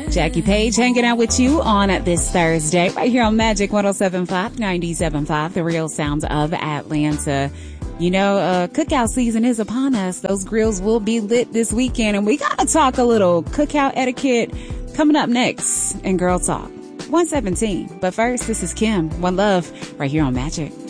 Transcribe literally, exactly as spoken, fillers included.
Jackie Page hanging out with you on this Thursday right here on Magic one oh seven point five, ninety-seven point five, the real sounds of Atlanta. You know, uh, cookout season is upon us. Those grills will be lit this weekend, and we gotta talk a little cookout etiquette coming up next in Girl Talk one seventeen. But first, this is Kim, One Love, right here on Magic.